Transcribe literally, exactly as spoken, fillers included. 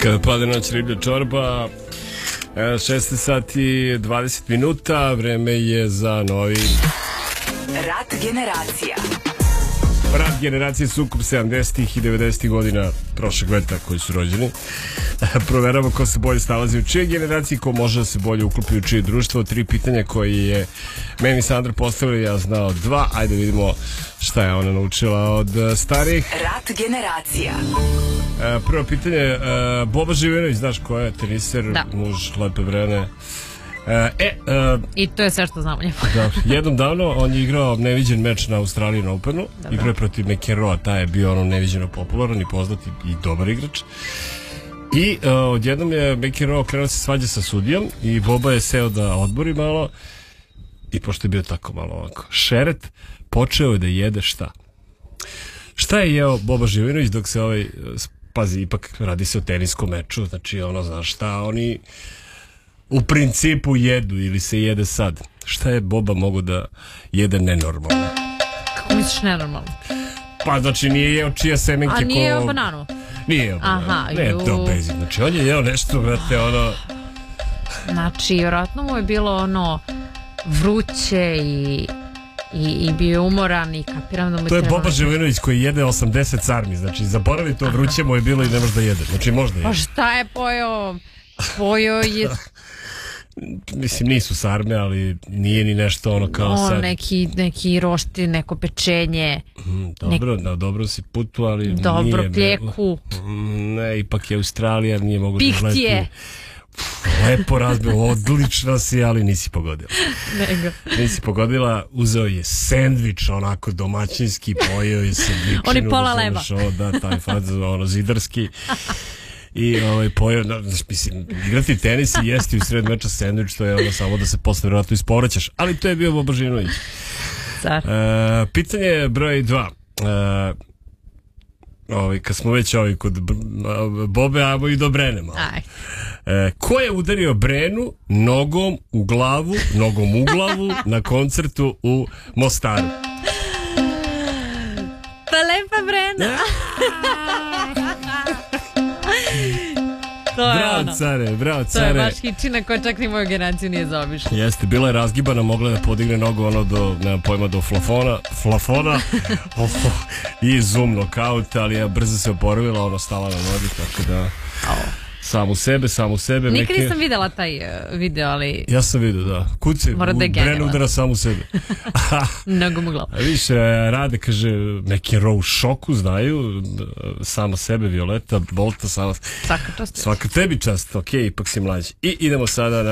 Kada pade noć riblja čorba, šesnaest sati dvadeset minuta, vreme je za novi Rat generacija. Rat generacije, sukob sedamdesetih i devedesetih godina prošlog veka koji su rođeni. Proveramo ko se bolje snalazi u čije generaciji, ko može da se bolje uklopi u čije društvo. Tri pitanja koje je meni Sandra postavila, ja znao dva. Ajde vidimo šta je ona naučila od starih. Rat generacija. Prvo pitanje, Boba Živinović, znaš ko je? Teniser, da. Muž Lepe Brene. E, uh, I to je sve što znamo njemu. Da, jednom davno on je igrao neviđen meč na Australian Openu. Dobro. Igrao je protiv McEnroea, taj je bio ono neviđeno popularan i poznat i dobar igrač. I uh, odjednom je McEnroe krenuo se svađa sa sudijom i Boba je seo da odbori malo i pošto je bio tako malo ovako šeret, počeo je da jede šta? Šta je jeo Boba Živinović dok se ovaj, pazi, ipak radi se o teniskom meču, znači ono, znaš šta, oni u principu jedu ili se jede sad. Šta je Boba mogo da jede nenormalno? Kako misliš nenormalno? Pa znači nije jeo čija semenke. A nije jeo ko... bananu? Nije jeo bananu. Aha, ne, ju... to bezi. Znači on je jeo nešto, vrate, ono... Znači, vjerojatno mu je bilo ono vruće i... I, i bio je umoran i kapiram da mu to je treba... Boba Živinović koji jede osamdeset sarmi. Znači zaboravi to, vruće mu je bilo i ne može da jede. Znači možda jede. Pa šta je pojeo? Pojeo je... Mislim nisu sarme, ali nije ni nešto ono kao o, sad neki, neki rošti, neko pečenje. mm, Dobro, nek... na dobro si putu, ali dobro nije pljeku. mm, Ne, ipak je Australija, nije mogo Pihtije. da izleti. Lepo razbio, odlično si, ali nisi pogodila. Nego. Nisi pogodila, uzeo je sendvič, onako domaćinski, pojeo je sendvičinu. Oni pola leba. O, da, taj faz, ono, zidarski. I ovaj, pojeo, znaš, mislim, igrati tenis i jesti u sred meča sendvič, to je ono samo da se posle vjerojatno isporećaš. Ali to je bio Boba Živinović. Car. E, pitanje broj dva. E, ovaj, kad smo već ovi kod Bobe, ajmo i do Brene malo. Aj. E, ko je udario Brenu nogom u glavu, nogom u glavu na koncertu u Mostaru? Pa Lepa Brena. To je bravo ono. Care, bravo Care. To je baš hičina koja čak ni moju generaciju nije zaobišla. Jeste, bila je razgibana, mogla da podigne nogu ono do, nemam pojma, do flafona, flafona i zoom knockout, ali je brzo se oporavila, ono stala na nogi, tako da... Sam u sebe, sam u sebe. Nikad neke... nisam videla taj uh, video, ali... Ja sam vidio, da. Kuce, Brenu udara sam u sebe. Nogom u glavu. Više, Rade kaže, McEnroe u šoku, znaju, sama sebe, Violeta, Bolta, sama... Svaka čast. Svaka tebi čast, okej, okay, ipak si mlađi. I idemo sada na